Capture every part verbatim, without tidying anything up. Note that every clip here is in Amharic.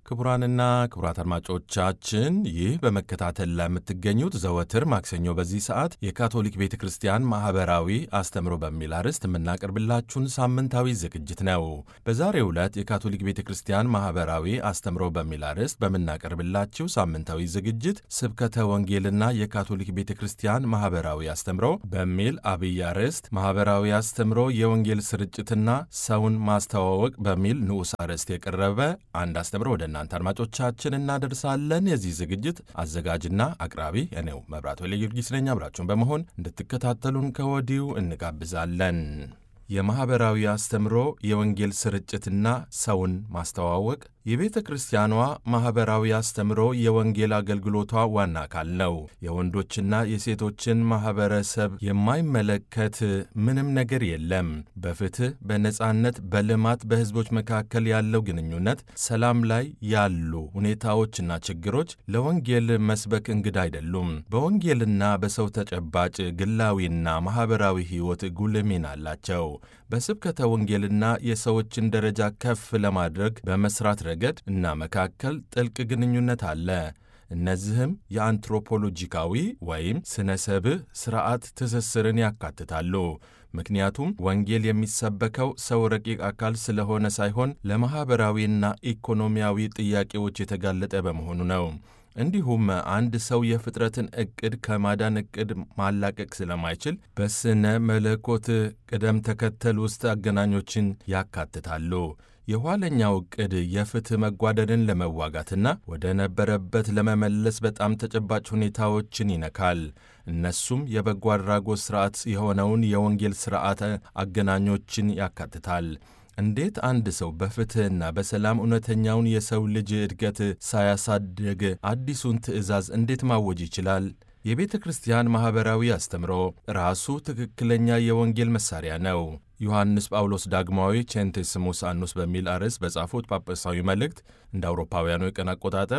ክቡራንና ክቡራት አድማጮቻችን ይህ በመከታተል ለምትገኙት ዘወትር ማክሰኞ በዚህ ሰዓት የካቶሊክ ቤተ ክርስቲያን ማኅበራዊ አስተምሮ በሚል አርዕስት የምናቀርብላችሁን ሳምንታዊ ዝግጅት ነው። በዛሬው ዕለት የካቶሊክ ቤተ ክርስቲያን ማኅበራዊ አስተምሮ በሚል አርዕስት በምናቀርብላችሁ ሳምንታዊ ዝግጅት ስብከተ ወንጌልና የካቶሊክ ቤተ ክርስቲያን ማኅበራዊ አስተምሮ በሚል አብይ አርዕስት ማኅበራዊ አስተምሮ የወንጌል ስርጭትና ሰውን ማስተዋወቅ በሚል ንዑስ አርዕስት የቀረበ አንድ አስተምሮ ወደ እናንተ አድማጮቻችን እናደርሳለን። የዚህ ዝግጅት አዘጋጅና አቅራቢ እኔው መብራቱ ለጊዮርጊስ ነኝ። አብራችሁን በመሆን እንድትከታተሉን ከወዲሁ እንጋብዛለን። የማኅበራዊ አስተምሮ የወንጌል ስርጭትና ሰውን ማስተዋወቅ የቤተ ክርስቲያኗ ማኅበራዊ አስተምሮ የወንጌል አገልግሎቷ ዋና አካል ነው። የወንዶችና የሴቶችን ማኅበረሰብ የማይመለከት ምንም ነገር የለም። በፍትሕ፣ በነጻነት፣ በልማት በሕዝቦች መካከል ያለው ግንኙነት፣ ሰላም ላይ ያሉ ሁኔታዎችና ችግሮች ለወንጌል መስበክ እንግዳ አይደሉም። በወንጌልና በሰው ተጨባጭ ግላዊና ማኅበራዊ ሕይወት ጉልህ ሚና አላቸው። በስብከተ ወንጌልና የሰዎችን ደረጃ ከፍ ለማድረግ በመስራት ረገድ እና መካከል ጥልቅ ግንኙነት አለ። እነዚህም የአንትሮፖሎጂካዊ ወይም ስነ ሰብእ ሥርዓት ትስስርን ያካትታሉ። ምክንያቱም ወንጌል የሚሰበከው ሰው ረቂቅ አካል ስለሆነ ሳይሆን ለማኅበራዊና ኢኮኖሚያዊ ጥያቄዎች የተጋለጠ በመሆኑ ነው። እንዲሁም አንድ ሰው የፍጥረትን ዕቅድ ከማዳን ዕቅድ ማላቀቅ ስለማይችል በስነ መለኮት ቅደም ተከተል ውስጥ አገናኞችን ያካትታሉ። የኋለኛው ዕቅድ የፍትሕ መጓደልን ለመዋጋትና ወደ ነበረበት ለመመለስ በጣም ተጨባጭ ሁኔታዎችን ይነካል። እነሱም የበጎ አድራጎት ሥርዓት የሆነውን የወንጌል ሥርዓት አገናኞችን ያካትታል። እንዴት አንድ ሰው በፍትሕና በሰላም እውነተኛውን የሰው ልጅ ዕድገት ሳያሳድግ አዲሱን ትእዛዝ እንዴት ማወጅ ይችላል? የቤተ ክርስቲያን ማኅበራዊ አስተምሮ ራሱ ትክክለኛ የወንጌል መሣሪያ ነው። ዮሐንስ ጳውሎስ ዳግማዊ ቼንቴስሙስ አኑስ በሚል አርዕስት በጻፉት ጳጳሳዊ መልእክት እንደ አውሮፓውያኑ የቀን አቆጣጠር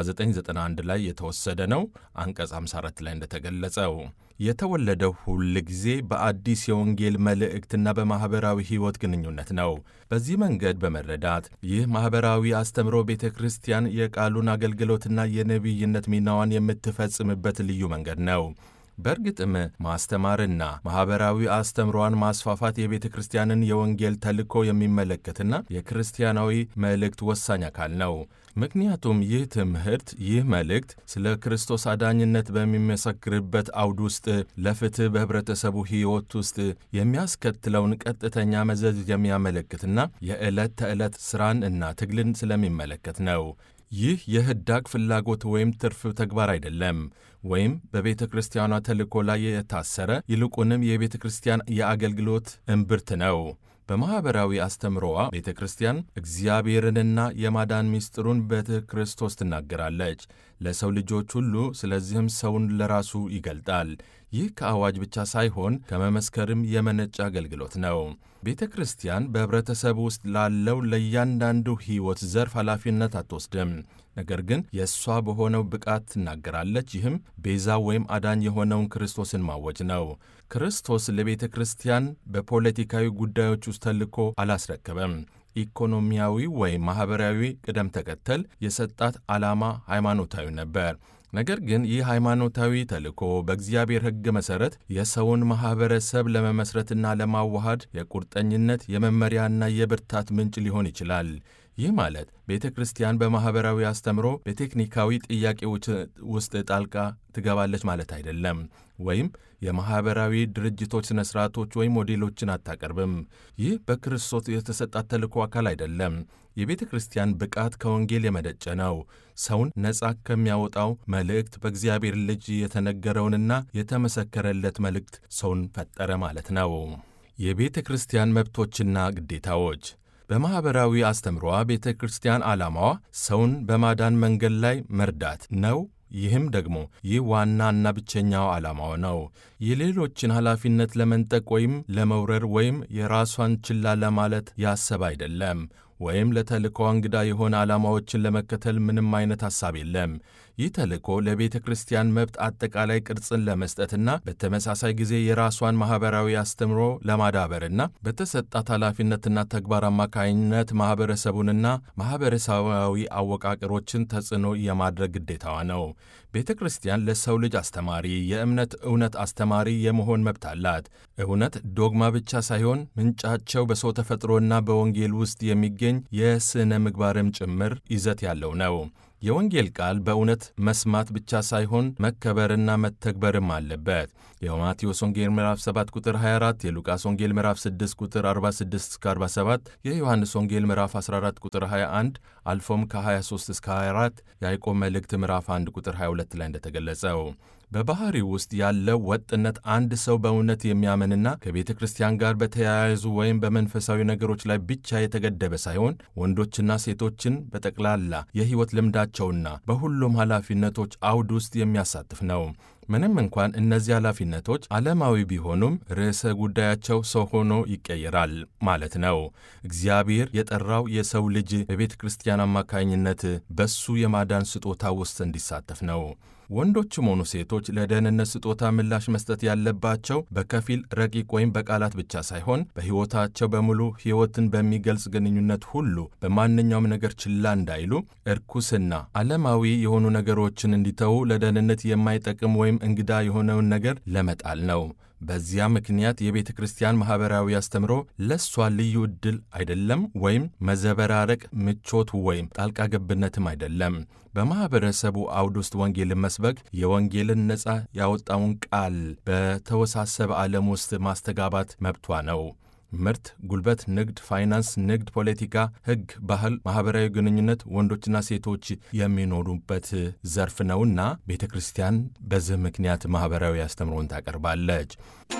በ1991 ላይ የተወሰደ ነው። አንቀጽ ሃምሳ አራት ላይ እንደተገለጸው የተወለደው ሁል ጊዜ በአዲስ የወንጌል መልእክትና በማኅበራዊ ሕይወት ግንኙነት ነው። በዚህ መንገድ በመረዳት ይህ ማኅበራዊ አስተምሮ ቤተ ክርስቲያን የቃሉን አገልግሎትና የነቢይነት ሚናዋን የምትፈጽምበት ልዩ መንገድ ነው። በእርግጥም ማስተማርና ማኅበራዊ አስተምሮዋን ማስፋፋት የቤተ ክርስቲያንን የወንጌል ተልእኮ የሚመለከትና የክርስቲያናዊ መልእክት ወሳኝ አካል ነው። ምክንያቱም ይህ ትምህርት ይህ መልእክት ስለ ክርስቶስ አዳኝነት በሚመሰክርበት አውድ ውስጥ ለፍትሕ በኅብረተሰቡ ሕይወት ውስጥ የሚያስከትለውን ቀጥተኛ መዘዝ የሚያመለክትና የዕለት ተዕለት ሥራን እና ትግልን ስለሚመለከት ነው። ይህ የህዳግ ፍላጎት ወይም ትርፍ ተግባር አይደለም፣ ወይም በቤተ ክርስቲያኗ ተልእኮ ላይ የታሰረ ይልቁንም የቤተ ክርስቲያን የአገልግሎት እምብርት ነው። በማኅበራዊ አስተምሮዋ ቤተ ክርስቲያን እግዚአብሔርንና የማዳን ምስጢሩን በክርስቶስ ትናገራለች ለሰው ልጆች ሁሉ። ስለዚህም ሰውን ለራሱ ይገልጣል። ይህ ከአዋጅ ብቻ ሳይሆን ከመመስከርም የመነጨ አገልግሎት ነው። ቤተ ክርስቲያን በኅብረተሰብ ውስጥ ላለው ለእያንዳንዱ ሕይወት ዘርፍ ኃላፊነት አትወስድም፣ ነገር ግን የእሷ በሆነው ብቃት ትናገራለች። ይህም ቤዛ ወይም አዳኝ የሆነውን ክርስቶስን ማወጅ ነው። ክርስቶስ ለቤተ ክርስቲያን በፖለቲካዊ ጉዳዮች ውስጥ ተልእኮ አላስረከበም። ኢኮኖሚያዊ ወይም ማኅበራዊ ቅደም ተከተል የሰጣት ዓላማ ሃይማኖታዊ ነበር። ነገር ግን ይህ ሃይማኖታዊ ተልእኮ በእግዚአብሔር ሕግ መሠረት የሰውን ማኅበረሰብ ለመመሥረትና ለማዋሃድ የቁርጠኝነት የመመሪያና የብርታት ምንጭ ሊሆን ይችላል። ይህ ማለት ቤተ ክርስቲያን በማኅበራዊ አስተምሮ በቴክኒካዊ ጥያቄዎች ውስጥ ጣልቃ ትገባለች ማለት አይደለም፣ ወይም የማኅበራዊ ድርጅቶች ሥነ ሥርዓቶች ወይም ሞዴሎችን አታቀርብም። ይህ በክርስቶስ የተሰጣት ተልእኮ አካል አይደለም። የቤተ ክርስቲያን ብቃት ከወንጌል የመነጨ ነው። ሰውን ነጻ ከሚያወጣው መልእክት በእግዚአብሔር ልጅ የተነገረውንና የተመሰከረለት መልእክት ሰውን ፈጠረ ማለት ነው። የቤተ ክርስቲያን መብቶችና ግዴታዎች በማኅበራዊ አስተምሯ ቤተ ክርስቲያን ዓላማዋ ሰውን በማዳን መንገድ ላይ መርዳት ነው። ይህም ደግሞ ይህ ዋናና ብቸኛው ዓላማው ነው። የሌሎችን ኃላፊነት ለመንጠቅ ወይም ለመውረር ወይም የራሷን ችላ ለማለት ያሰብ አይደለም። ወይም ለተልእኮ እንግዳ የሆነ ዓላማዎችን ለመከተል ምንም አይነት ሐሳብ የለም። ይህ ተልእኮ ለቤተ ክርስቲያን መብት አጠቃላይ ቅርጽን ለመስጠትና በተመሳሳይ ጊዜ የራሷን ማኅበራዊ አስተምሮ ለማዳበርና በተሰጣት ኃላፊነትና ተግባር አማካኝነት ማኅበረሰቡንና ማኅበረሰባዊ አወቃቀሮችን ተጽዕኖ የማድረግ ግዴታዋ ነው። ቤተ ክርስቲያን ለሰው ልጅ አስተማሪ፣ የእምነት እውነት አስተማሪ የመሆን መብት አላት። እውነት ዶግማ ብቻ ሳይሆን ምንጫቸው በሰው ተፈጥሮና በወንጌል ውስጥ የሚገኝ የሥነ ምግባርም ጭምር ይዘት ያለው ነው። የወንጌል ቃል በእውነት መስማት ብቻ ሳይሆን መከበርና መተግበርም አለበት። የማቴዎስ ወንጌል ምዕራፍ ሰባት ቁጥር ሃያ አራት፣ የሉቃስ ወንጌል ምዕራፍ ስድስት ቁጥር አርባ ስድስት እስከ አርባ ሰባት፣ የዮሐንስ ወንጌል ምዕራፍ አስራ አራት ቁጥር ሃያ አንድ አልፎም ከ23 እስከ ሃያ አራት፣ የያዕቆብ መልእክት ምዕራፍ አንድ ቁጥር ሃያ ሁለት ላይ እንደተገለጸው በባሕሪው ውስጥ ያለው ወጥነት አንድ ሰው በእውነት የሚያምንና ከቤተ ክርስቲያን ጋር በተያያዙ ወይም በመንፈሳዊ ነገሮች ላይ ብቻ የተገደበ ሳይሆን ወንዶችና ሴቶችን በጠቅላላ የሕይወት ልምዳቸውና በሁሉም ኃላፊነቶች አውድ ውስጥ የሚያሳትፍ ነው። ምንም እንኳን እነዚህ ኃላፊነቶች ዓለማዊ ቢሆኑም ርዕሰ ጉዳያቸው ሰው ሆኖ ይቀየራል ማለት ነው። እግዚአብሔር የጠራው የሰው ልጅ በቤተ ክርስቲያን አማካኝነት በሱ የማዳን ስጦታ ውስጥ እንዲሳተፍ ነው። ወንዶችም ሆኑ ሴቶች ለደህንነት ስጦታ ምላሽ መስጠት ያለባቸው በከፊል ረቂቅ ወይም በቃላት ብቻ ሳይሆን በሕይወታቸው በሙሉ ሕይወትን በሚገልጽ ግንኙነት ሁሉ በማንኛውም ነገር ችላ እንዳይሉ፣ እርኩስና ዓለማዊ የሆኑ ነገሮችን እንዲተዉ፣ ለደህንነት የማይጠቅም ወይም እንግዳ የሆነውን ነገር ለመጣል ነው። በዚያ ምክንያት የቤተ ክርስቲያን ማኅበራዊ አስተምሮ ለሷ ልዩ ዕድል አይደለም፣ ወይም መዘበራረቅ፣ ምቾት ወይም ጣልቃ ገብነትም አይደለም። በማኅበረሰቡ አውድ ውስጥ ወንጌልን መስበክ የወንጌልን ነፃ ያወጣውን ቃል በተወሳሰበ ዓለም ውስጥ ማስተጋባት መብቷ ነው። ምርት፣ ጉልበት፣ ንግድ፣ ፋይናንስ፣ ንግድ፣ ፖለቲካ፣ ሕግ፣ ባህል፣ ማኅበራዊ ግንኙነት ወንዶችና ሴቶች የሚኖሩበት ዘርፍ ነውና ቤተ ክርስቲያን በዚህ ምክንያት ማኅበራዊ አስተምሮን ታቀርባለች።